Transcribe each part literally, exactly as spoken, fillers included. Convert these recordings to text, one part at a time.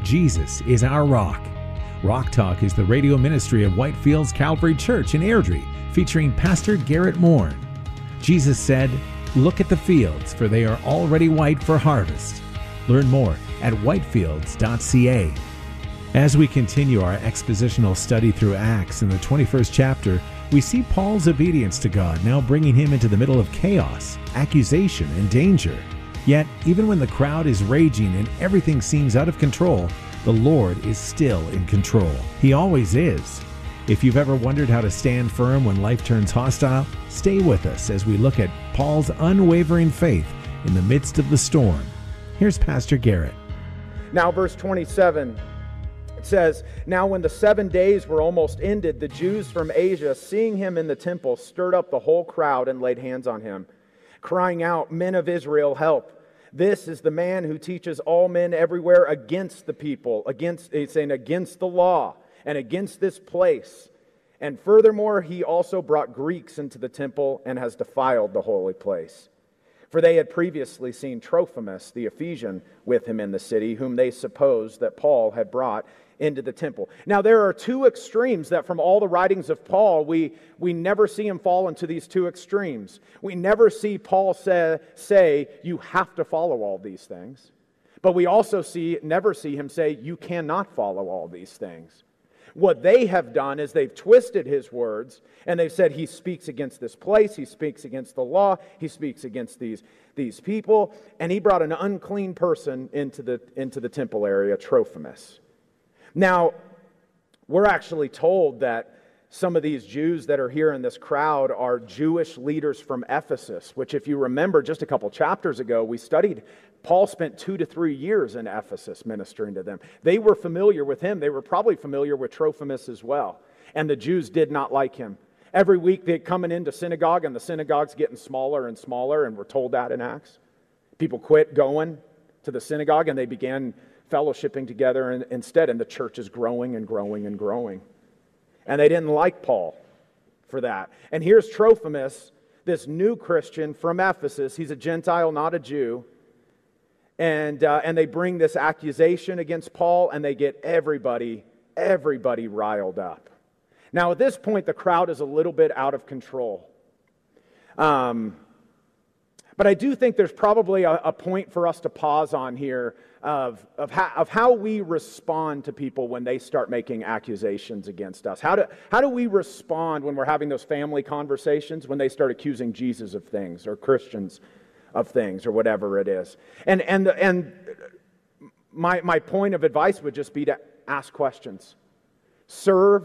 Jesus is our rock. Rock Talk is the radio ministry of Whitefields Calvary Church in Airdrie, featuring Pastor Garrett Moore. Jesus said, "Look at the fields, for they are already white for harvest." Learn more at whitefields dot c a. As we continue our expositional study through Acts in the twenty-first chapter, we see Paul's obedience to God now bringing him into the middle of chaos, accusation, and danger. Yet, even when the crowd is raging and everything seems out of control, the Lord is still in control. He always is. If you've ever wondered how to stand firm when life turns hostile, stay with us as we look at Paul's unwavering faith in the midst of the storm. Here's Pastor Garrett. Now, verse twenty-seven. It says, "Now when the seven days were almost ended, the Jews from Asia, seeing him in the temple, stirred up the whole crowd and laid hands on him, crying out, 'Men of Israel, help. This is the man who teaches all men everywhere against the people,'" against, he's saying against the law and against this place. "And furthermore, he also brought Greeks into the temple and has defiled the holy place." For they had previously seen Trophimus, the Ephesian, with him in the city, whom they supposed that Paul had brought into the temple. Now, there are two extremes that from all the writings of Paul, we, we never see him fall into these two extremes. We never see Paul say, say, you have to follow all these things. But we also see never see him say, you cannot follow all these things. What they have done is they've twisted his words, and they've said he speaks against this place, he speaks against the law, he speaks against these, these people, and he brought an unclean person into the, into the temple area, Trophimus. Now, we're actually told that some of these Jews that are here in this crowd are Jewish leaders from Ephesus, which if you remember just a couple chapters ago, we studied Paul spent two to three years in Ephesus ministering to them. They were familiar with him. They were probably familiar with Trophimus as well. And the Jews did not like him. Every week they're coming into synagogue, and the synagogue's getting smaller and smaller, and we're told that in Acts. People quit going to the synagogue, and they began fellowshipping together instead, and the church is growing and growing and growing. And they didn't like Paul for that. And here's Trophimus, this new Christian from Ephesus. He's a Gentile, not a Jew. And uh, and they bring this accusation against Paul, and they get everybody, everybody riled up. Now, at this point, the crowd is a little bit out of control. Um, but I do think there's probably a, a point for us to pause on here of, of, how, of how we respond to people when they start making accusations against us. How do, how do we respond when we're having those family conversations, when they start accusing Jesus of things, or Christians of things, or whatever it is? And and and my my point of advice would just be to ask questions. Serve,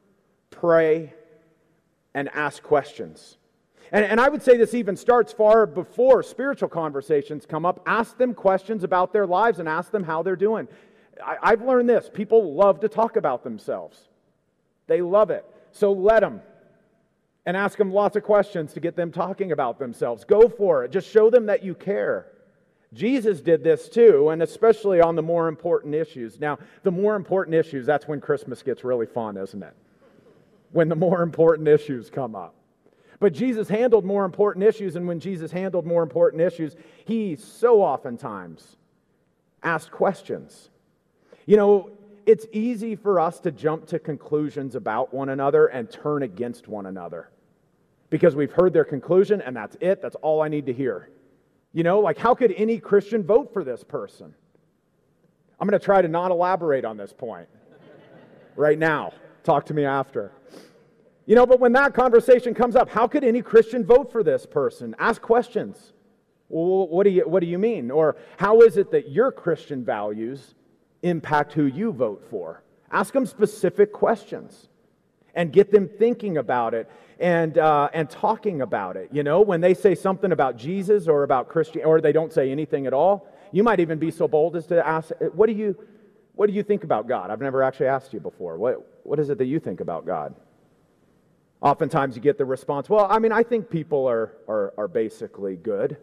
pray, and ask questions. And, and I would say this even starts far before spiritual conversations come up. Ask them questions about their lives and ask them how they're doing. I, I've learned this. People love to talk about themselves. They love it. So let them. And ask them lots of questions to get them talking about themselves. Go for it. Just show them that you care. Jesus did this too, and especially on the more important issues. Now, the more important issues, that's when Christmas gets really fun, isn't it? When the more important issues come up. But Jesus handled more important issues, and when Jesus handled more important issues, he so oftentimes asked questions. You know, it's easy for us to jump to conclusions about one another and turn against one another because we've heard their conclusion and that's it. That's all I need to hear. You know, like how could any Christian vote for this person? I'm going to try to not elaborate on this point right now. Talk to me after. You know, but when that conversation comes up, how could any Christian vote for this person? Ask questions. Well, what do you, what do you mean? Or how is it that your Christian values impact who you vote for? Ask them specific questions and get them thinking about it and uh, and talking about it. You know, when they say something about Jesus or about Christian, or they don't say anything at all, you might even be so bold as to ask, "What do you what do you think about God?" I've never actually asked you before. What what is it that you think about God? Oftentimes you get the response, "Well, I mean, I think people are are, are basically good."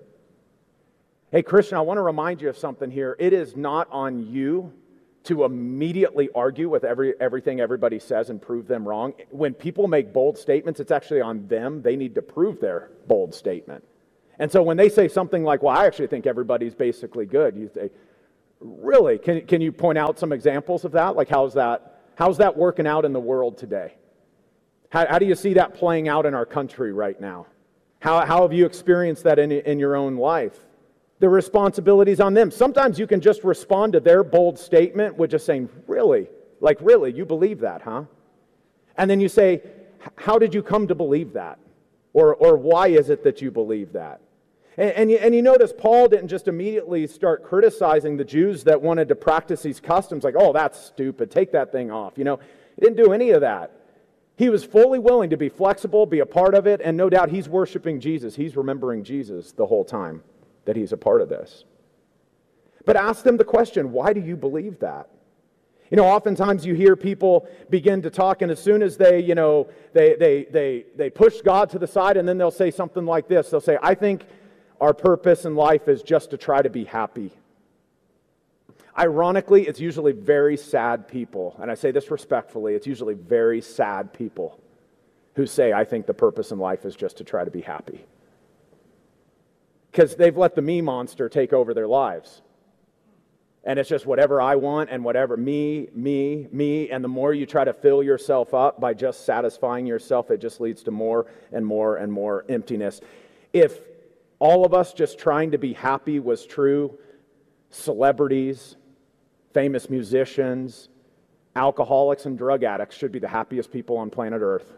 Hey, Christian, I want to remind you of something here. It is not on you to immediately argue with every everything everybody says and prove them wrong. When people make bold statements, it's actually on them. They need to prove their bold statement. And so when they say something like, "Well, I actually think everybody's basically good," you say, Really? Can, can you point out some examples of that? Like how's that, how's that working out in the world today? How, how do you see that playing out in our country right now? How, how have you experienced that in, in your own life? The responsibilities on them. Sometimes you can just respond to their bold statement with just saying, really? Like, really? You believe that, huh? And then you say, how did you come to believe that? Or, or why is it that you believe that? And, and, you, and you notice Paul didn't just immediately start criticizing the Jews that wanted to practice these customs like, oh, that's stupid, take that thing off. You know, he didn't do any of that. He was fully willing to be flexible, be a part of it, and no doubt he's worshiping Jesus. He's remembering Jesus the whole time that he's a part of this. But ask them the question, why do you believe that? You know, oftentimes you hear people begin to talk, and as soon as they, you know, they they they they push God to the side, and then they'll say something like this. They'll say, I think our purpose in life is just to try to be happy. Ironically, it's usually very sad people, and I say this respectfully, it's usually very sad people who say, I think the purpose in life is just to try to be happy. Because they've let the me monster take over their lives. And it's just whatever I want and whatever, me, me, me, and the more you try to fill yourself up by just satisfying yourself, it just leads to more and more and more emptiness. If all of us just trying to be happy was true, celebrities, famous musicians, alcoholics, and drug addicts should be the happiest people on planet Earth.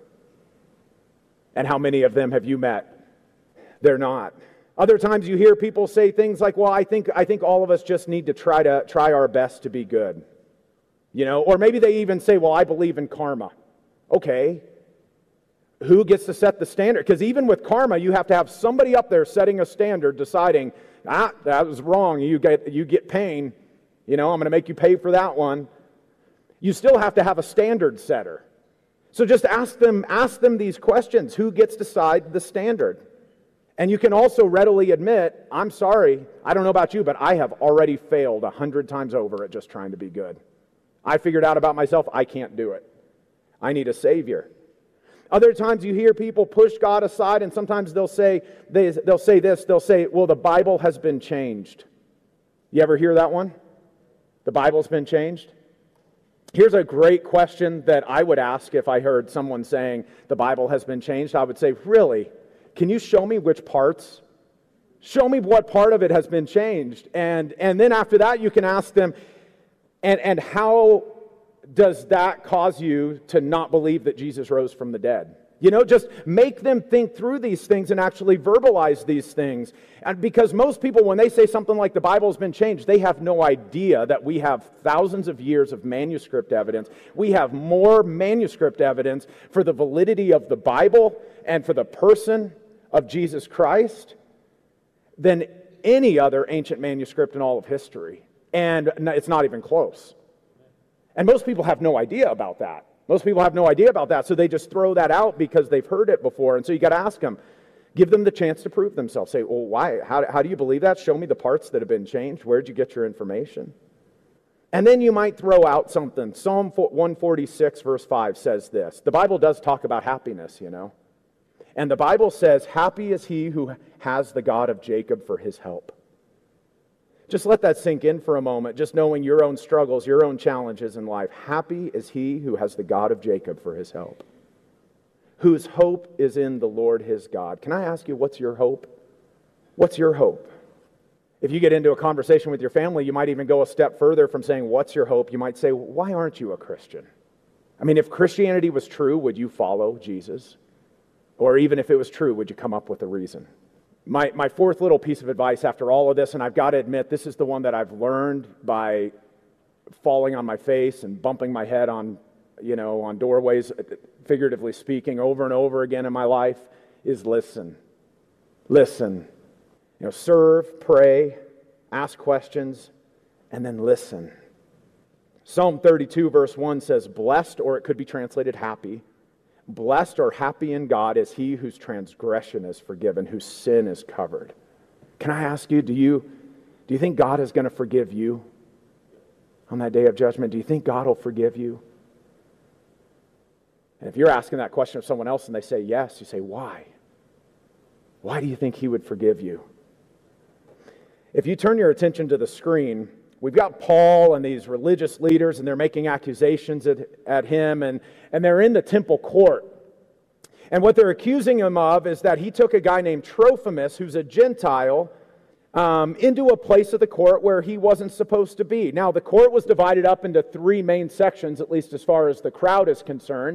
And how many of them have you met? They're not. Other times you hear people say things like, well, I think I think all of us just need to try to try our best to be good. You know, or maybe they even say, well, I believe in karma. Okay. Who gets to set the standard? Because even with karma, you have to have somebody up there setting a standard, deciding, ah, that was wrong. You get you get pain. You know, I'm going to make you pay for that one. You still have to have a standard setter. So just ask them, ask them these questions. Who gets to decide the standard? And you can also readily admit, I'm sorry, I don't know about you, but I have already failed a hundred times over at just trying to be good. I figured out about myself, I can't do it. I need a Savior. Other times you hear people push God aside, and sometimes they'll say, they, they'll say this, they'll say, well, the Bible has been changed. You ever hear that one? The Bible's been changed? Here's a great question that I would ask if I heard someone saying the Bible has been changed. I would say, really? Can you show me which parts? Show me what part of it has been changed. And, and then after that, you can ask them, and, and how does that cause you to not believe that Jesus rose from the dead? You know, just make them think through these things and actually verbalize these things. And because most people, when they say something like the Bible's been changed, they have no idea that we have thousands of years of manuscript evidence. We have more manuscript evidence for the validity of the Bible and for the person of Jesus Christ than any other ancient manuscript in all of history. And it's not even close. And most people have no idea about that. Most people have no idea about that, so they just throw that out because they've heard it before. And so you got to ask them, give them the chance to prove themselves. Say, well, why? How, how do you believe that? Show me the parts that have been changed. Where'd you get your information? And then you might throw out something. Psalm one forty-six, verse five says this. The Bible does talk about happiness, you know. And the Bible says, happy is he who has the God of Jacob for his help. Just let that sink in for a moment, just knowing your own struggles, your own challenges in life. Happy is he who has the God of Jacob for his help, whose hope is in the Lord his God. Can I ask you, what's your hope? What's your hope? If you get into a conversation with your family, you might even go a step further from saying, what's your hope? You might say, why aren't you a Christian? I mean, if Christianity was true, would you follow Jesus? Or even if it was true, would you come up with a reason? My my fourth little piece of advice after all of this, and I've got to admit, this is the one that I've learned by falling on my face and bumping my head on, you know, on doorways, figuratively speaking, over and over again in my life, is listen. Listen. You know, serve, pray, ask questions, and then listen. Psalm thirty-two, verse one says, blessed, or it could be translated happy, blessed or happy in God is he whose transgression is forgiven, whose sin is covered. Can I ask you, do you, do you think God is going to forgive you on that day of judgment? Do you think God will forgive you? And if you're asking that question of someone else and they say yes, you say, why? Why do you think he would forgive you? If you turn your attention to the screen, we've got Paul and these religious leaders, and they're making accusations at, at him, and, and they're in the temple court. And what they're accusing him of is that he took a guy named Trophimus, who's a Gentile, um, into a place of the court where he wasn't supposed to be. Now, the court was divided up into three main sections, at least as far as the crowd is concerned.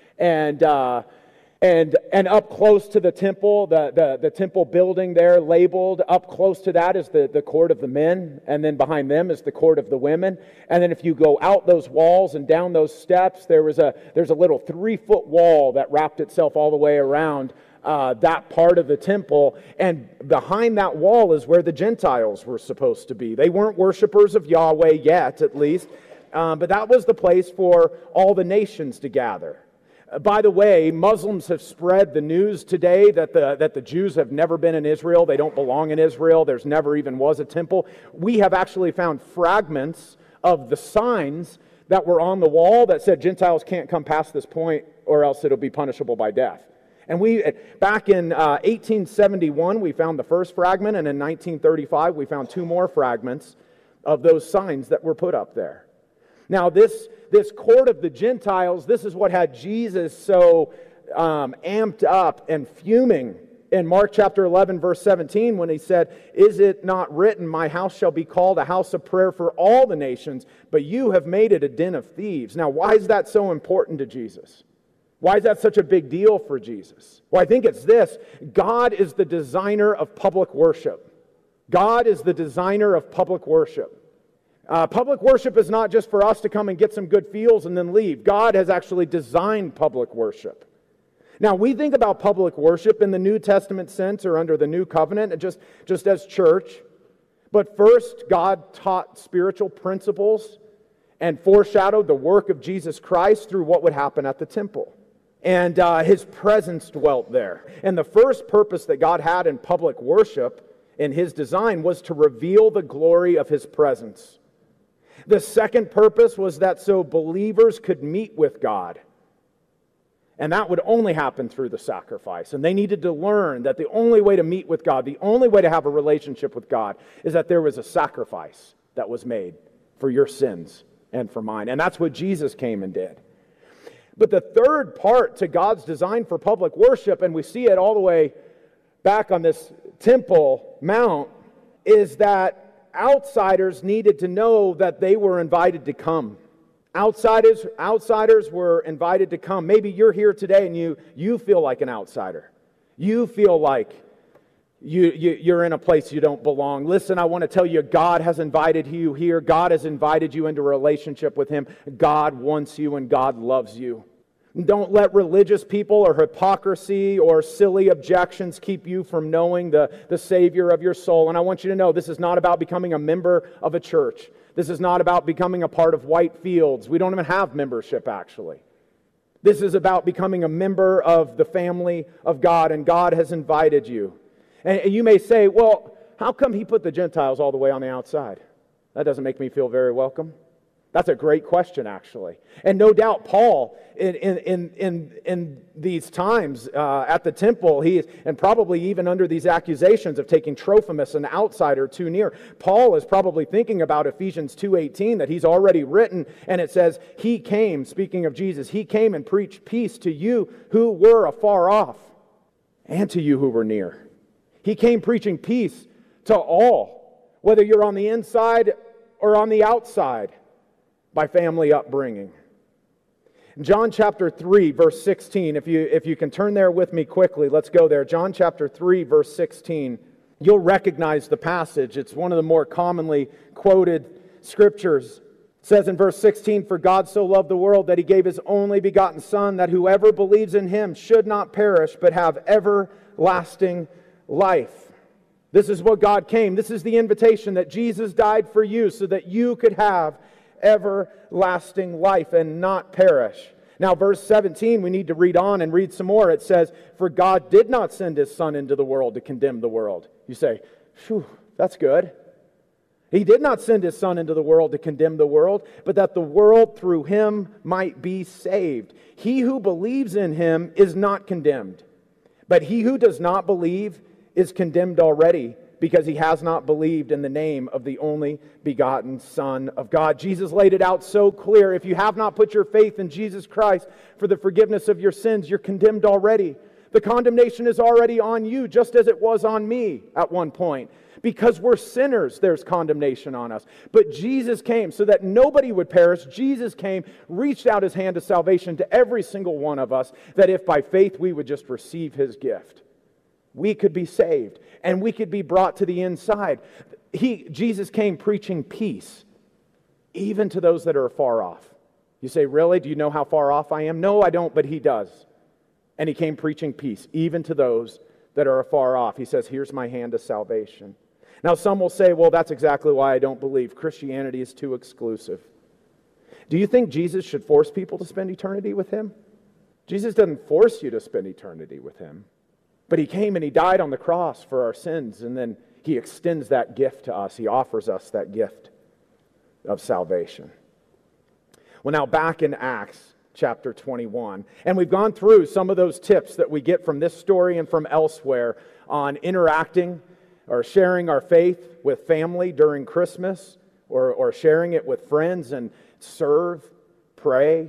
And uh, and and up close to the temple, the, the, the temple building there labeled, up close to that is the, the court of the men, and then behind them is the court of the women. And then if you go out those walls and down those steps, there was a there's a little three-foot wall that wrapped itself all the way around uh, that part of the temple. And behind that wall is where the Gentiles were supposed to be. They weren't worshipers of Yahweh yet, at least, um, but that was the place for all the nations to gather. By the way, Muslims have spread the news today that the, that the Jews have never been in Israel. They don't belong in Israel. There's never even was a temple. We have actually found fragments of the signs that were on the wall that said Gentiles can't come past this point or else it'll be punishable by death. And we, back in uh, eighteen seventy-one, we found the first fragment, and in nineteen thirty-five, we found two more fragments of those signs that were put up there. Now, this, this court of the Gentiles, this is what had Jesus so um, amped up and fuming in Mark chapter eleven, verse seventeen, when he said, "Is it not written, my house shall be called a house of prayer for all the nations, but you have made it a den of thieves." Now, why is that so important to Jesus? Why is that such a big deal for Jesus? Well, I think it's this. God is the designer of public worship. God is the designer of public worship. Uh, public worship is not just for us to come and get some good feels and then leave. God has actually designed public worship. Now, we think about public worship in the New Testament sense or under the New Covenant, just, just as church. But first, God taught spiritual principles and foreshadowed the work of Jesus Christ through what would happen at the temple. And uh, His presence dwelt there. And the first purpose that God had in public worship in His design was to reveal the glory of His presence. The second purpose was that so believers could meet with God. And that would only happen through the sacrifice. And they needed to learn that the only way to meet with God, the only way to have a relationship with God, is that there was a sacrifice that was made for your sins and for mine. And that's what Jesus came and did. But the third part to God's design for public worship, and we see it all the way back on this Temple Mount, is that outsiders needed to know that they were invited to come. Outsiders, outsiders were invited to come. Maybe you're here today and you, you feel like an outsider. You feel like you, you, you're in a place you don't belong. Listen, I want to tell you, God has invited you here. God has invited you into a relationship with Him. God wants you and God loves you. Don't let religious people or hypocrisy or silly objections keep you from knowing the, the Savior of your soul. And I want you to know this is not about becoming a member of a church. This is not about becoming a part of White Fields. We don't even have membership, actually. This is about becoming a member of the family of God, and God has invited you. And you may say, well, how come He put the Gentiles all the way on the outside? That doesn't make me feel very welcome. That's a great question, actually. And no doubt Paul, in in in in these times uh, at the temple, he and probably even under these accusations of taking Trophimus, an outsider, too near, Paul is probably thinking about Ephesians two eighteen that he's already written, and it says, He came, speaking of Jesus, He came and preached peace to you who were afar off, and to you who were near. He came preaching peace to all, whether you're on the inside or on the outside, by family upbringing. John chapter three, verse sixteen, if you, if you can turn there with me quickly, let's go there. John chapter three, verse sixteen. You'll recognize the passage. It's one of the more commonly quoted scriptures. It says in verse sixteen, "For God so loved the world that He gave His only begotten Son, that whoever believes in Him should not perish, but have everlasting life." This is what God came. This is the invitation that Jesus died for you so that you could have everlasting life and not perish. Now, verse seventeen, we need to read on and read some more. It says, "For God did not send His Son into the world to condemn the world." You say, phew, that's good. He did not send His Son into the world to condemn the world, but that the world through Him might be saved. He who believes in Him is not condemned, but he who does not believe is condemned already, because he has not believed in the name of the only begotten Son of God. Jesus laid it out so clear. If you have not put your faith in Jesus Christ for the forgiveness of your sins, you're condemned already. The condemnation is already on you, just as it was on me at one point. Because we're sinners, there's condemnation on us. But Jesus came so that nobody would perish. Jesus came, reached out his hand of salvation to every single one of us, that if by faith we would just receive his gift, we could be saved and we could be brought to the inside. He, Jesus came preaching peace, even to those that are far off. You say, really? Do you know how far off I am? No, I don't, but he does. And he came preaching peace, even to those that are afar off. He says, here's my hand of salvation. Now, some will say, well, that's exactly why I don't believe. Christianity is too exclusive. Do you think Jesus should force people to spend eternity with him? Jesus doesn't force you to spend eternity with him. But he came and he died on the cross for our sins, and then he extends that gift to us. He offers us that gift of salvation. Well, now back in Acts chapter twenty-one, and we've gone through some of those tips that we get from this story and from elsewhere on interacting or sharing our faith with family during Christmas, or, or sharing it with friends, and serve, pray,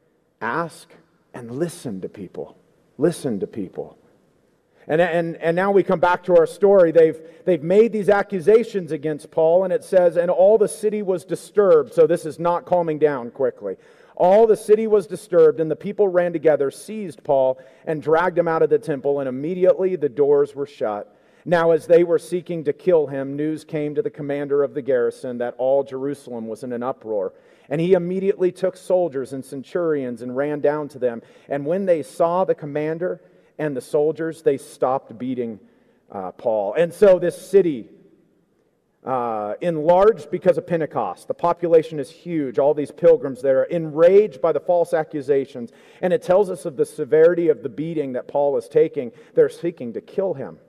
ask, and listen to people. Listen to people. And, and, and now we come back to our story. They've, they've made these accusations against Paul, and it says, and all the city was disturbed. So this is not calming down quickly. All the city was disturbed, and the people ran together, seized Paul, and dragged him out of the temple, and immediately the doors were shut. Now as they were seeking to kill him, news came to the commander of the garrison that all Jerusalem was in an uproar. And he immediately took soldiers and centurions and ran down to them. And when they saw the commander and the soldiers, they stopped beating uh, Paul. And so this city, uh, enlarged because of Pentecost. The population is huge. All these pilgrims there are enraged by the false accusations. And it tells us of the severity of the beating that Paul is taking. They're seeking to kill him.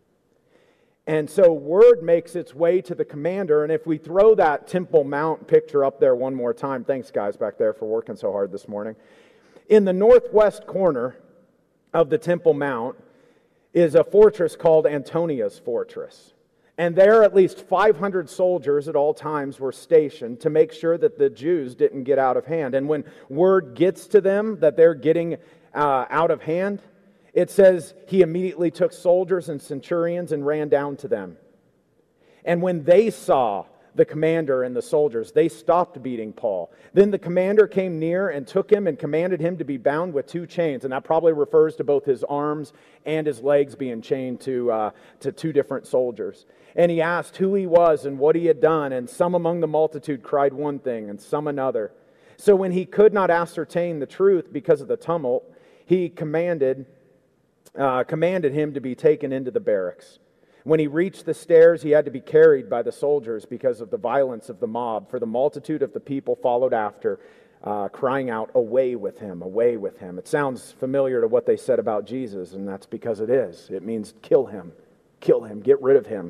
And so word makes its way to the commander. And if we throw that Temple Mount picture up there one more time. Thanks, guys, back there for working so hard this morning. In the northwest corner of the Temple Mount is a fortress called Antonia's Fortress. And there at least five hundred soldiers at all times were stationed to make sure that the Jews didn't get out of hand. And when word gets to them that they're getting uh, out of hand, it says he immediately took soldiers and centurions and ran down to them. And when they saw the commander and the soldiers, they stopped beating Paul. Then the commander came near and took him and commanded him to be bound with two chains. And that probably refers to both his arms and his legs being chained to, uh, to two different soldiers. And he asked who he was and what he had done. And some among the multitude cried one thing and some another. So when he could not ascertain the truth because of the tumult, he commanded, uh, commanded him to be taken into the barracks. When he reached the stairs, he had to be carried by the soldiers because of the violence of the mob, for the multitude of the people followed after, uh, crying out, "Away with him, away with him." It sounds familiar to what they said about Jesus, and that's because it is. It means kill him, kill him, get rid of him.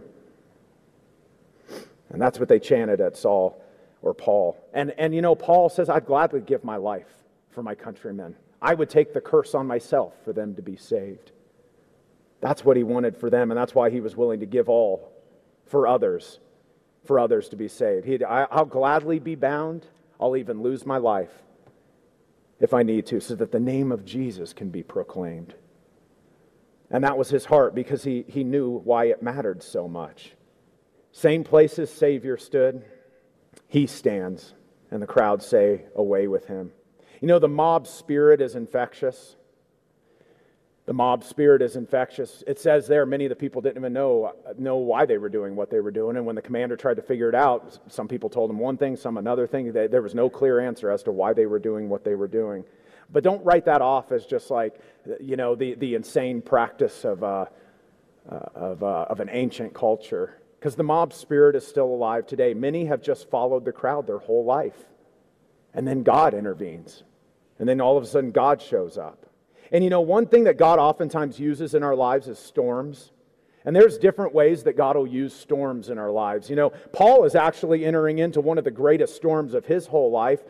And that's what they chanted at Saul or Paul. And, and you know, Paul says, I'd gladly give my life for my countrymen. I would take the curse on myself for them to be saved. That's what he wanted for them, and that's why he was willing to give all for others, for others to be saved. He'd, I, I'll gladly be bound. I'll even lose my life if I need to, so that the name of Jesus can be proclaimed. And that was his heart, because he, he knew why it mattered so much. Same place as Savior stood, he stands, and the crowd say, "Away with him." You know, the mob spirit is infectious. The mob spirit is infectious. It says there many of the people didn't even know, know why they were doing what they were doing. And when the commander tried to figure it out, some people told him one thing, some another thing. There was no clear answer as to why they were doing what they were doing. But don't write that off as just like, you know, the, the insane practice of, uh, uh, of, uh, of an ancient culture. Because the mob spirit is still alive today. Many have just followed the crowd their whole life. And then God intervenes. And then all of a sudden God shows up. And you know, one thing that God oftentimes uses in our lives is storms. And there's different ways that God will use storms in our lives. You know, Paul is actually entering into one of the greatest storms of his whole life.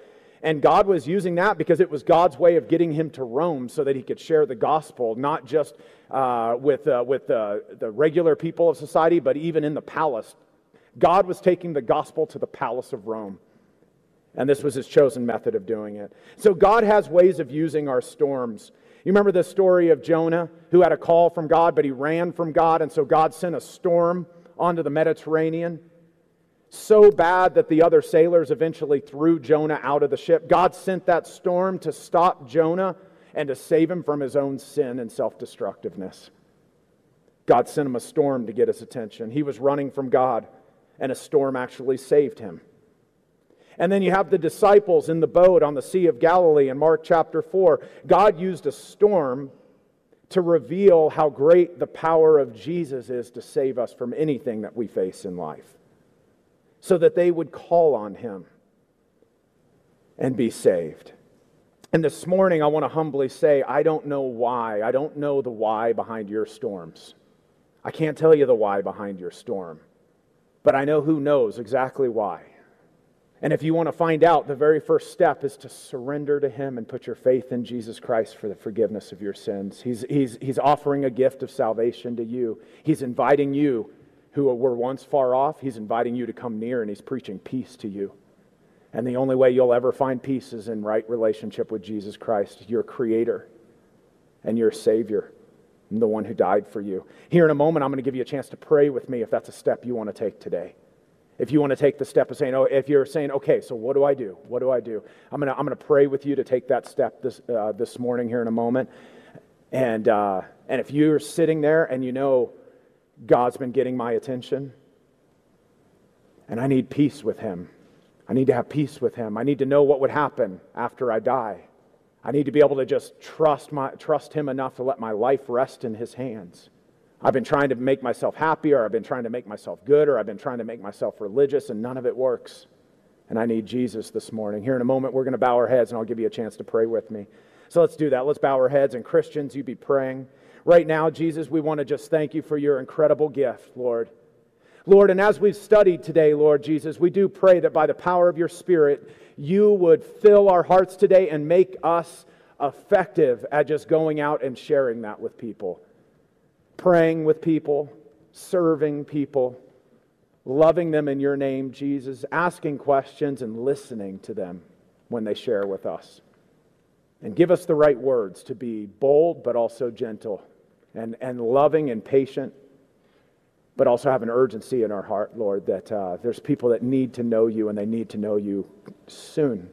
And God was using that because it was God's way of getting him to Rome so that he could share the gospel, not just uh, with, uh, with uh, the regular people of society, but even in the palace. God was taking the gospel to the palace of Rome. And this was his chosen method of doing it. So God has ways of using our storms. You remember the story of Jonah, who had a call from God, but he ran from God, and so God sent a storm onto the Mediterranean. So bad that the other sailors eventually threw Jonah out of the ship. God sent that storm to stop Jonah and to save him from his own sin and self-destructiveness. God sent him a storm to get his attention. He was running from God, and a storm actually saved him. And then you have the disciples in the boat on the Sea of Galilee in Mark chapter four. God used a storm to reveal how great the power of Jesus is to save us from anything that we face in life, so that they would call on him and be saved. And this morning I want to humbly say, I don't know why. I don't know the why behind your storms. I can't tell you the why behind your storm. But I know who knows exactly why. And if you want to find out, the very first step is to surrender to him and put your faith in Jesus Christ for the forgiveness of your sins. He's, he's, he's offering a gift of salvation to you. He's inviting you who were once far off. He's inviting you to come near, and he's preaching peace to you. And the only way you'll ever find peace is in right relationship with Jesus Christ, your Creator and your Savior, and the one who died for you. Here in a moment, I'm going to give you a chance to pray with me if that's a step you want to take today. If you want to take the step of saying, oh, if you're saying, okay, so what do I do? What do I do? I'm going to I'm going to pray with you to take that step this uh, this morning here in a moment. And uh, and if you're sitting there and you know God's been getting my attention, and I need peace with him. I need to have peace with him. I need to know what would happen after I die. I need to be able to just trust my trust him enough to let my life rest in his hands. I've been trying to make myself happy, or I've been trying to make myself good, or I've been trying to make myself religious, and none of it works. And I need Jesus this morning. Here in a moment, we're going to bow our heads, and I'll give you a chance to pray with me. So let's do that. Let's bow our heads, and Christians, you be praying. Right now, Jesus, we want to just thank you for your incredible gift, Lord. Lord, and as we've studied today, Lord Jesus, we do pray that by the power of your Spirit, you would fill our hearts today and make us effective at just going out and sharing that with people. Praying with people, serving people, loving them in your name, Jesus, asking questions and listening to them when they share with us. And give us the right words to be bold but also gentle, and, and loving and patient, but also have an urgency in our heart, Lord, that uh, there's people that need to know you, and they need to know you soon.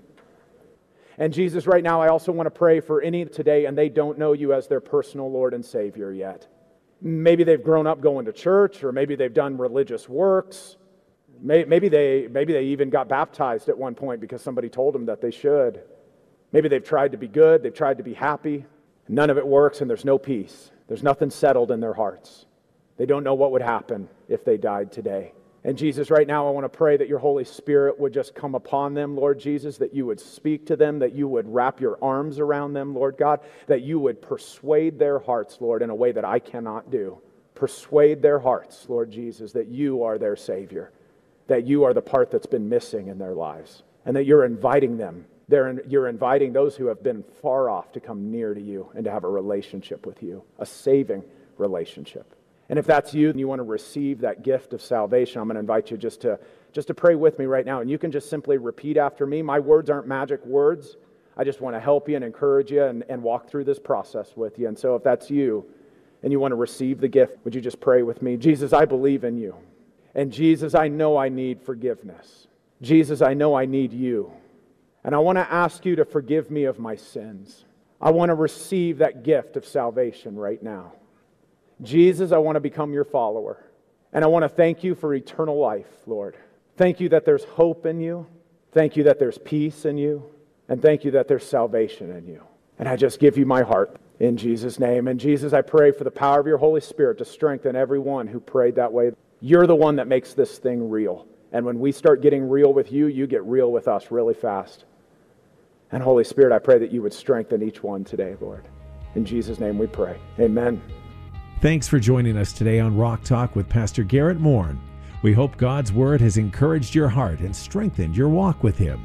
And Jesus, right now, I also want to pray for any today, and they don't know you as their personal Lord and Savior yet. Maybe they've grown up going to church, or maybe they've done religious works. Maybe they, maybe they even got baptized at one point because somebody told them that they should. Maybe they've tried to be good, they've tried to be happy. None of it works, and there's no peace. There's nothing settled in their hearts. They don't know what would happen if they died today. And Jesus, right now I want to pray that your Holy Spirit would just come upon them, Lord Jesus, that you would speak to them, that you would wrap your arms around them, Lord God, that you would persuade their hearts, Lord, in a way that I cannot do. Persuade their hearts, Lord Jesus, that you are their Savior, that you are the part that's been missing in their lives, and that you're inviting them. They're in, you're inviting those who have been far off to come near to you and to have a relationship with you, a saving relationship. And if that's you and you want to receive that gift of salvation, I'm going to invite you just to just to pray with me right now. And you can just simply repeat after me. My words aren't magic words. I just want to help you and encourage you and, and walk through this process with you. And so if that's you and you want to receive the gift, would you just pray with me? Jesus, I believe in you. And Jesus, I know I need forgiveness. Jesus, I know I need you. And I want to ask you to forgive me of my sins. I want to receive that gift of salvation right now. Jesus, I want to become your follower. And I want to thank you for eternal life, Lord. Thank you that there's hope in you. Thank you that there's peace in you. And thank you that there's salvation in you. And I just give you my heart in Jesus' name. And Jesus, I pray for the power of your Holy Spirit to strengthen everyone who prayed that way. You're the one that makes this thing real. And when we start getting real with you, you get real with us really fast. And Holy Spirit, I pray that you would strengthen each one today, Lord. In Jesus' name we pray. Amen. Thanks for joining us today on Rock Talk with Pastor Garrett Morin. We hope God's Word has encouraged your heart and strengthened your walk with Him.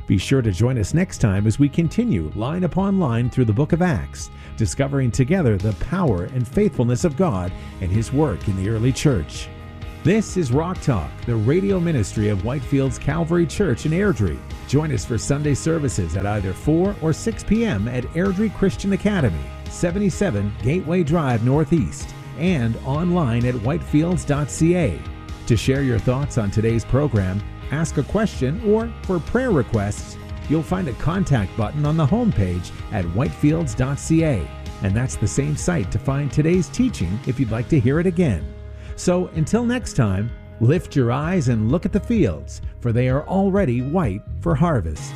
Be sure to join us next time as we continue line upon line through the book of Acts, discovering together the power and faithfulness of God and His work in the early church. This is Rock Talk, the radio ministry of Whitefields Calvary Church in Airdrie. Join us for Sunday services at either four or six p.m. at Airdrie Christian Academy, seventy-seven Gateway Drive Northeast, and online at whitefields dot c a. To share your thoughts on today's program, ask a question, or for prayer requests, you'll find a contact button on the homepage at whitefields dot c a, and that's the same site to find today's teaching if you'd like to hear it again. So until next time, lift your eyes and look at the fields, for they are already white for harvest.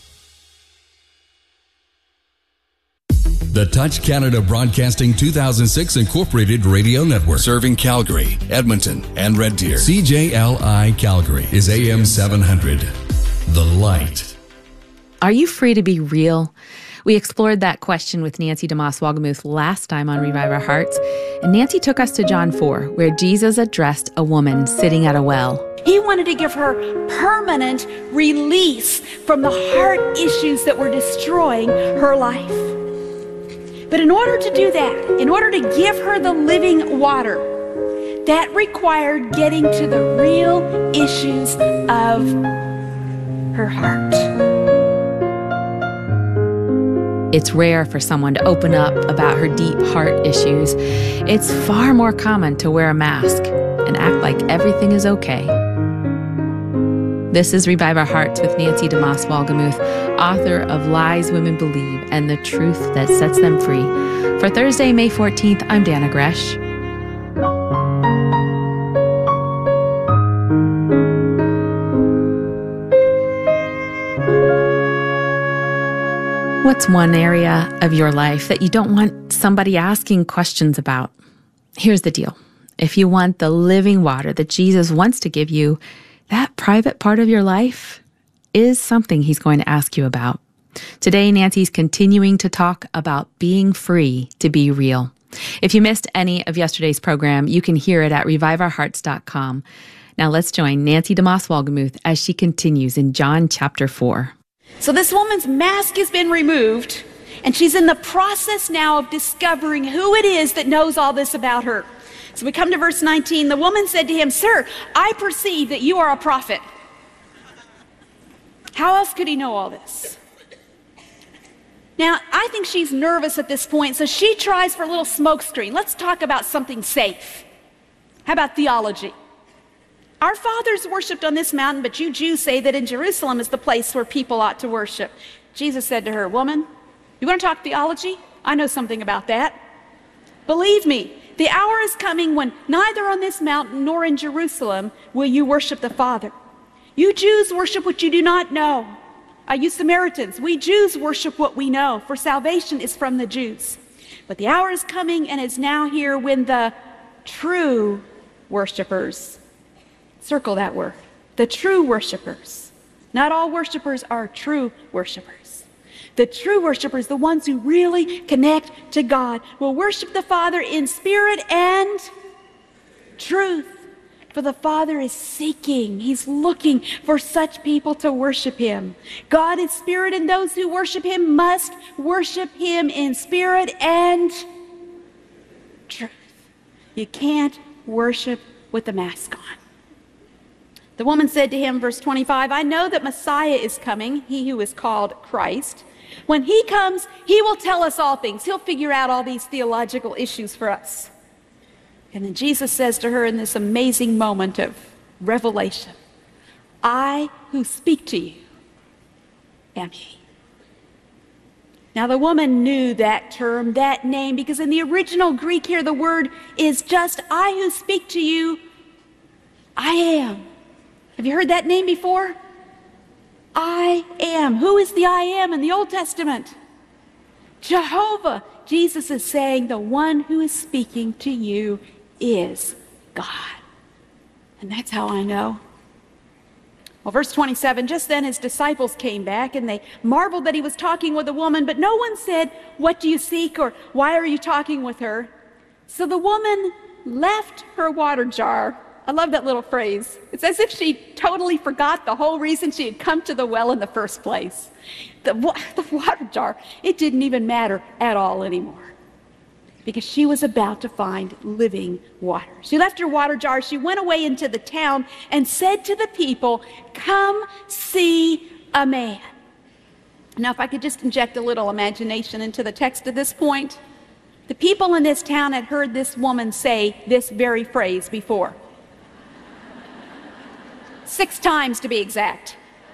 The Touch Canada Broadcasting two thousand six Incorporated Radio Network, serving Calgary, Edmonton, and Red Deer. C J L I Calgary is A M seven hundred. The Light. Are you free to be real? We explored that question with Nancy DeMoss Wolgemuth last time on Revive Our Hearts, and Nancy took us to John four, where Jesus addressed a woman sitting at a well. He wanted to give her permanent release from the heart issues that were destroying her life. But in order to do that, in order to give her the living water, that required getting to the real issues of her heart. It's rare for someone to open up about her deep heart issues. It's far more common to wear a mask and act like everything is okay. This is Revive Our Hearts with Nancy DeMoss Wolgemuth, author of Lies Women Believe and the Truth That Sets Them Free. For Thursday, May fourteenth, I'm Dana Gresh. What's one area of your life that you don't want somebody asking questions about? Here's the deal. If you want the living water that Jesus wants to give you, that private part of your life is something He's going to ask you about. Today, Nancy's continuing to talk about being free to be real. If you missed any of yesterday's program, you can hear it at revive our hearts dot com. Now let's join Nancy DeMoss Wolgemuth as she continues in John chapter four. So this woman's mask has been removed, and she's in the process now of discovering who it is that knows all this about her. So we come to verse nineteen. The woman said to him, "Sir, I perceive that you are a prophet." How else could he know all this? Now, I think she's nervous at this point, so she tries for a little smoke screen. Let's talk about something safe. How about theology? Our fathers worshipped on this mountain, but you Jews say that in Jerusalem is the place where people ought to worship. Jesus said to her, "Woman, you want to talk theology? I know something about that. Believe me, the hour is coming when neither on this mountain nor in Jerusalem will you worship the Father. You Jews worship what you do not know. Uh, you Samaritans, we Jews worship what we know, for salvation is from the Jews. But the hour is coming and is now here when the true worshipers," circle that word, the true worshipers. Not all worshipers are true worshipers. The true worshipers, the ones who really connect to God, will worship the Father in spirit and truth. For the Father is seeking, He's looking for such people to worship Him. God is spirit, and those who worship Him must worship Him in spirit and truth. You can't worship with the mask on. The woman said to him, verse twenty-five, "I know that Messiah is coming, He who is called Christ. When He comes, He will tell us all things." He'll figure out all these theological issues for us. And then Jesus says to her in this amazing moment of revelation, "I who speak to you am He." Now the woman knew that term, that name, because in the original Greek here, the word is just, "I who speak to you, I am." Have you heard that name before? I am. Who is the I am in the Old Testament? Jehovah. Jesus is saying the one who is speaking to you is God. And that's how I know. Well, verse twenty-seven, just then his disciples came back and they marveled that he was talking with a woman, but no one said, "What do you seek?" or "Why are you talking with her?" So the woman left her water jar I love that little phrase. It's as if she totally forgot the whole reason she had come to the well in the first place. The, the water jar, it didn't even matter at all anymore, because she was about to find living water. She left her water jar, she went away into the town and said to the people, "Come see a man." Now, if I could just inject a little imagination into the text at this point, the people in this town had heard this woman say this very phrase before. Six times to be exact.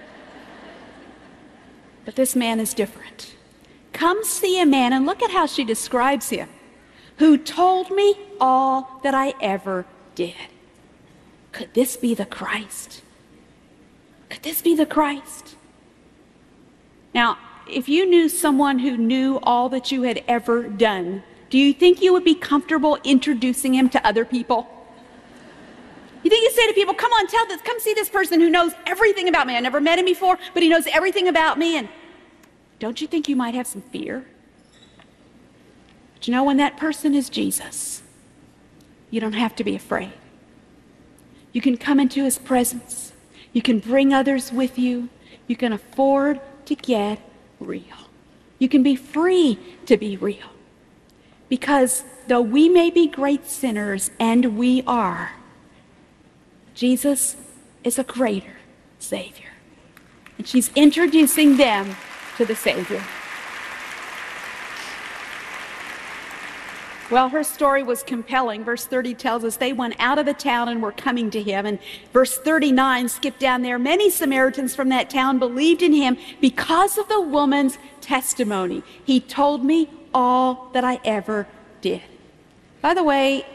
But this man is different. Come see a man, and look at how she describes him, who told me all that I ever did. Could this be the Christ? Could this be the Christ? Now, if you knew someone who knew all that you had ever done, do you think you would be comfortable introducing him to other people? You think you say to people, "Come on, tell this, come see this person who knows everything about me. I never met him before, but he knows everything about me." And don't you think you might have some fear? But you know, when that person is Jesus, you don't have to be afraid. You can come into his presence. You can bring others with you. You can afford to get real. You can be free to be real. Because though we may be great sinners, and we are, Jesus is a greater Savior. And she's introducing them to the Savior. Well, her story was compelling. Verse thirty tells us they went out of the town and were coming to him. And verse thirty-nine, skip down there, many Samaritans from that town believed in him because of the woman's testimony. He told me all that I ever did. By the way,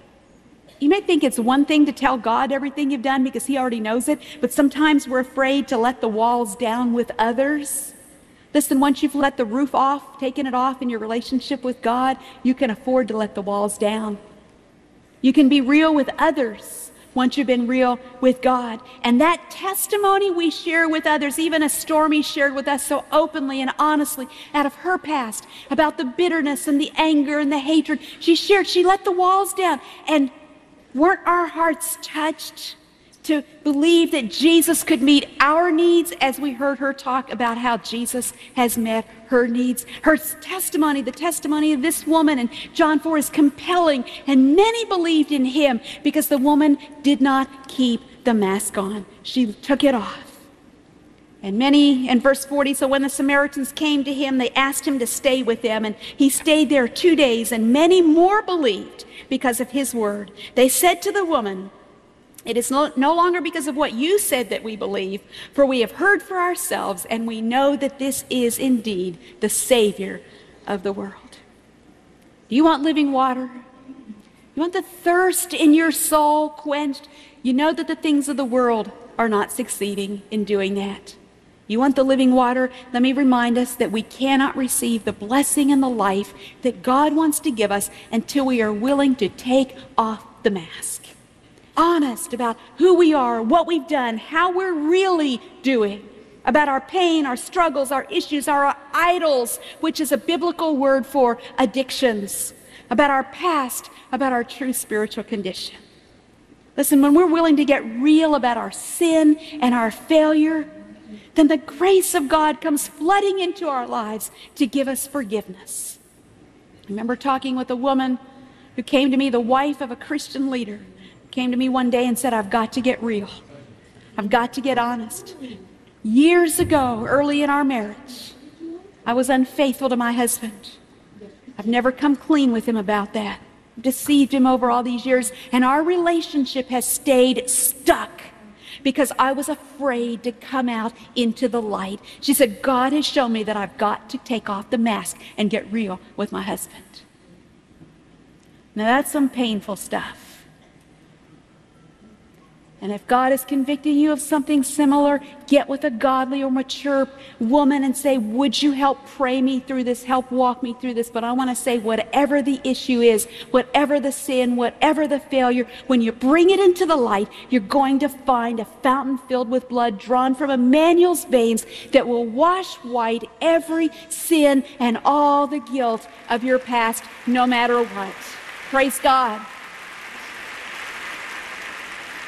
you may think it's one thing to tell God everything you've done because he already knows it, but sometimes we're afraid to let the walls down with others. Listen, once you've let the roof off, taken it off in your relationship with God, you can afford to let the walls down. You can be real with others once you've been real with God. And that testimony we share with others, even as Stormy shared with us so openly and honestly out of her past about the bitterness and the anger and the hatred, she shared, she let the walls down. And weren't our hearts touched to believe that Jesus could meet our needs, as we heard her talk about how Jesus has met her needs? Her testimony, the testimony of this woman in John four, is compelling, and many believed in him because the woman did not keep the mask on. She took it off. And many, in verse forty, so when the Samaritans came to him, they asked him to stay with them, and he stayed there two days, and many more believed because of his word. They said to the woman, "It is no, no longer because of what you said that we believe, for we have heard for ourselves, and we know that this is indeed the Savior of the world." Do you want living water? You want the thirst in your soul quenched? You know that the things of the world are not succeeding in doing that. You want the living water? Let me remind us that we cannot receive the blessing and the life that God wants to give us until we are willing to take off the mask. Honest about who we are, what we've done, how we're really doing, about our pain, our struggles, our issues, our idols, which is a biblical word for addictions, about our past, about our true spiritual condition. Listen, when we're willing to get real about our sin and our failure, then the grace of God comes flooding into our lives to give us forgiveness. I remember talking with a woman who came to me, the wife of a Christian leader, came to me one day and said, "I've got to get real. I've got to get honest. Years ago, early in our marriage, I was unfaithful to my husband. I've never come clean with him about that. I've deceived him over all these years, and our relationship has stayed stuck because I was afraid to come out into the light." She said, "God has shown me that I've got to take off the mask and get real with my husband." Now that's some painful stuff. And if God is convicting you of something similar, get with a godly or mature woman and say, "Would you help pray me through this, help walk me through this?" But I want to say, whatever the issue is, whatever the sin, whatever the failure, when you bring it into the light, you're going to find a fountain filled with blood drawn from Emmanuel's veins that will wash white every sin and all the guilt of your past, no matter what. Praise God.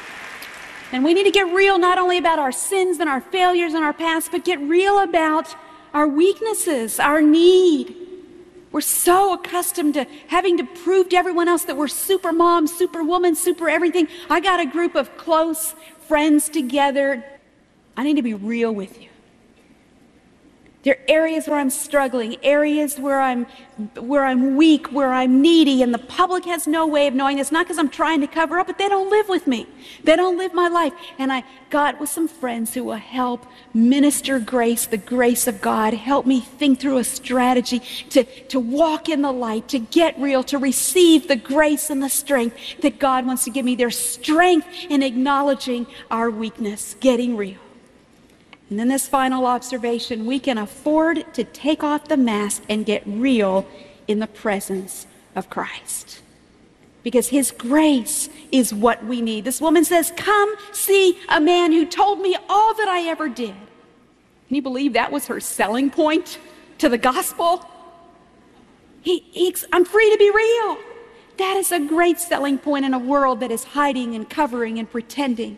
And we need to get real not only about our sins and our failures and our past, but get real about our weaknesses, our need. We're so accustomed to having to prove to everyone else that we're super mom, super woman, super everything. I got a group of close friends together. I need to be real with you. There are areas where I'm struggling, areas where I'm where I'm weak, where I'm needy, and the public has no way of knowing this, not because I'm trying to cover up, but they don't live with me. They don't live my life. And I got with some friends who will help minister grace, the grace of God, help me think through a strategy to, to walk in the light, to get real, to receive the grace and the strength that God wants to give me. There's strength in acknowledging our weakness, getting real. And then this final observation, we can afford to take off the mask and get real in the presence of Christ. Because his grace is what we need. This woman says, come see a man who told me all that I ever did. Can you believe that was her selling point to the gospel? He, he, I'm free to be real. That is a great selling point in a world that is hiding and covering and pretending.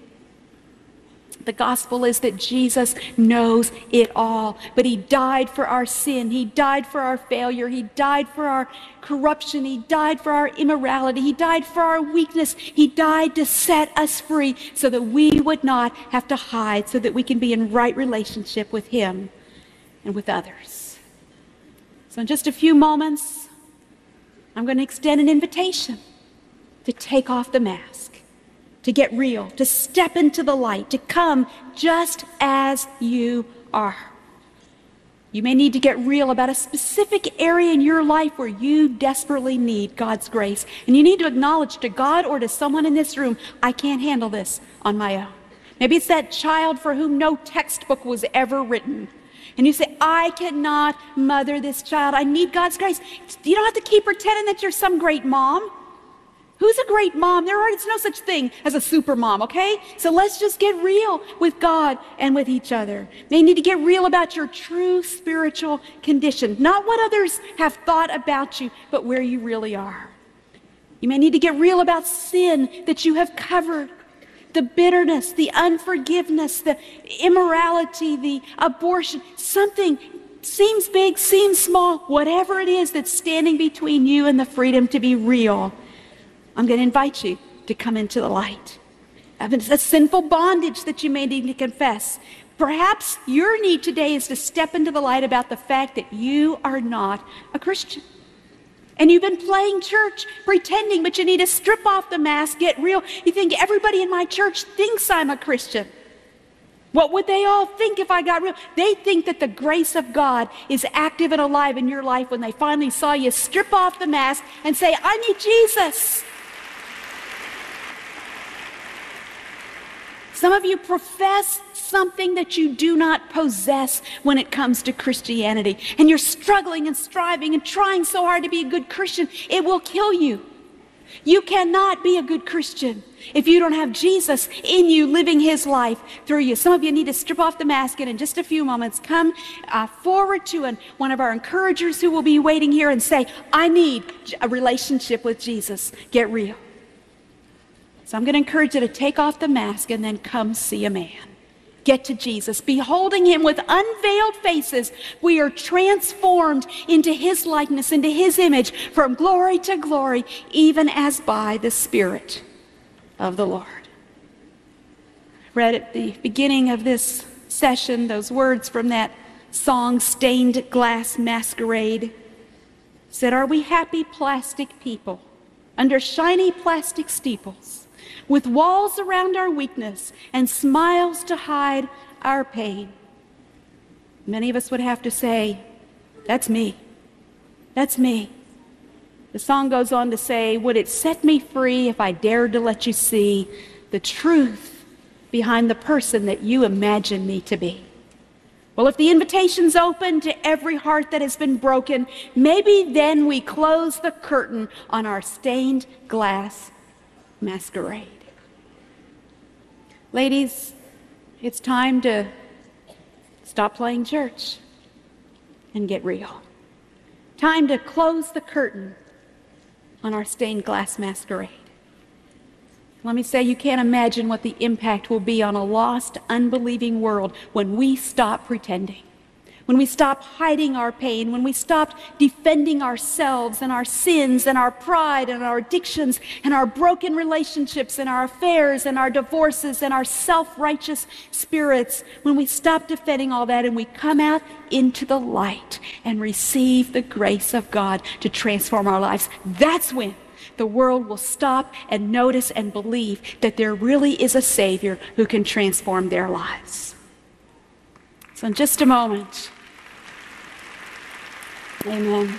The gospel is that Jesus knows it all, but he died for our sin. He died for our failure. He died for our corruption. He died for our immorality. He died for our weakness. He died to set us free so that we would not have to hide, so that we can be in right relationship with him and with others. So in just a few moments, I'm going to extend an invitation to take off the mask, to get real, to step into the light, to come just as you are. You may need to get real about a specific area in your life where you desperately need God's grace. And you need to acknowledge to God or to someone in this room, I can't handle this on my own. Maybe it's that child for whom no textbook was ever written. And you say, I cannot mother this child. I need God's grace. You don't have to keep pretending that you're some great mom. Who's a great mom? There is no such thing as a super mom, okay? So let's just get real with God and with each other. You need to get real about your true spiritual condition. Not what others have thought about you, but where you really are. You may need to get real about sin that you have covered. The bitterness, the unforgiveness, the immorality, the abortion. Something seems big, seems small, whatever it is that's standing between you and the freedom to be real. I'm going to invite you to come into the light. It's a sinful bondage that you may need to confess. Perhaps your need today is to step into the light about the fact that you are not a Christian. And you've been playing church, pretending, but you need to strip off the mask, get real. You think everybody in my church thinks I'm a Christian. What would they all think if I got real? They think that the grace of God is active and alive in your life when they finally saw you strip off the mask and say, I need Jesus. Some of you profess something that you do not possess when it comes to Christianity. And you're struggling and striving and trying so hard to be a good Christian. It will kill you. You cannot be a good Christian if you don't have Jesus in you, living his life through you. Some of you need to strip off the mask and in just a few moments come uh, forward to an, one of our encouragers who will be waiting here and say, I need a relationship with Jesus. Get real. So I'm going to encourage you to take off the mask and then come see a man. Get to Jesus. Beholding him with unveiled faces, we are transformed into his likeness, into his image, from glory to glory, even as by the Spirit of the Lord. I read at the beginning of this session those words from that song, Stained Glass Masquerade. It said, are we happy plastic people under shiny plastic steeples, with walls around our weakness and smiles to hide our pain? Many of us would have to say, that's me. That's me. The song goes on to say, would it set me free if I dared to let you see the truth behind the person that you imagine me to be? Well, if the invitation's open to every heart that has been broken, maybe then we close the curtain on our stained glass masquerade. Ladies, it's time to stop playing church and get real. Time to close the curtain on our stained glass masquerade. Let me say, you can't imagine what the impact will be on a lost, unbelieving world when we stop pretending, when we stop hiding our pain, when we stop defending ourselves and our sins and our pride and our addictions and our broken relationships and our affairs and our divorces and our self-righteous spirits, when we stop defending all that and we come out into the light and receive the grace of God to transform our lives, that's when the world will stop and notice and believe that there really is a Savior who can transform their lives. So in just a moment, amen.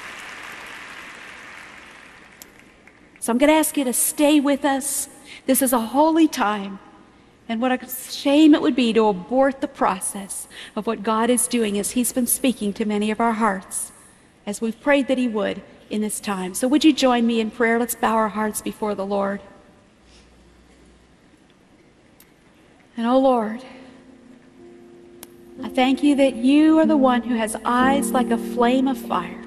So I'm going to ask you to stay with us. This is a holy time. And what a shame it would be to abort the process of what God is doing as He's been speaking to many of our hearts, as we've prayed that He would in this time. So would you join me in prayer? Let's bow our hearts before the Lord. And oh Lord, I thank you that you are the one who has eyes like a flame of fire.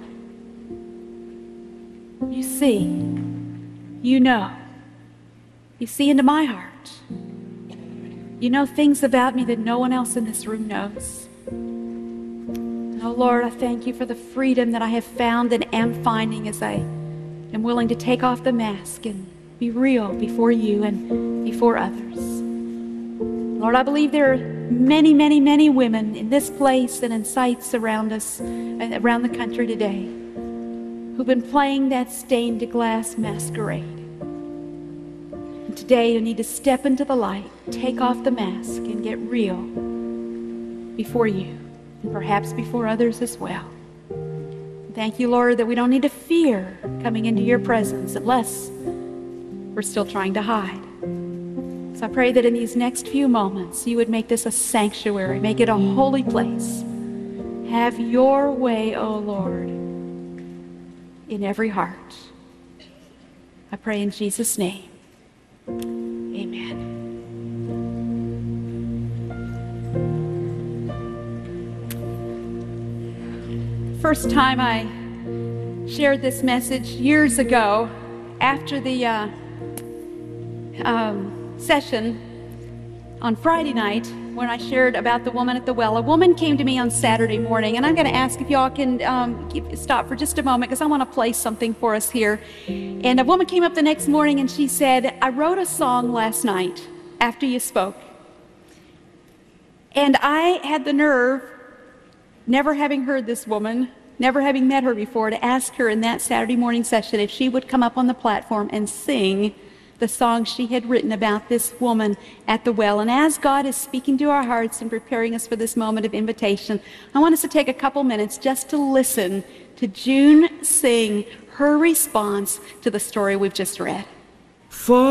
You see, you know, you see into my heart. You know things about me that no one else in this room knows. Oh Lord, I thank you for the freedom that I have found and am finding as I am willing to take off the mask and be real before you and before others. Lord, I believe there are many, many, many women in this place and in sites around us, around the country today, who've been playing that stained glass masquerade. And today you need to step into the light, take off the mask, and get real before you, and perhaps before others as well. Thank you, Lord, that we don't need to fear coming into your presence unless we're still trying to hide. So I pray that in these next few moments, you would make this a sanctuary, make it a holy place. Have your way, O Lord, in every heart. I pray in Jesus' name. Amen. First time I shared this message years ago, after the uh, um, session on Friday night, when I shared about the woman at the well, a woman came to me on Saturday morning, and I'm going to ask if y'all can um, keep, stop for just a moment, because I want to play something for us here. And a woman came up the next morning and she said, I wrote a song last night after you spoke, and I had the nerve, never having heard this woman, never having met her before, to ask her in that Saturday morning session if she would come up on the platform and sing the song she had written about this woman at the well. And as God is speaking to our hearts and preparing us for this moment of invitation, I want us to take a couple minutes just to listen to June sing her response to the story we've just read. For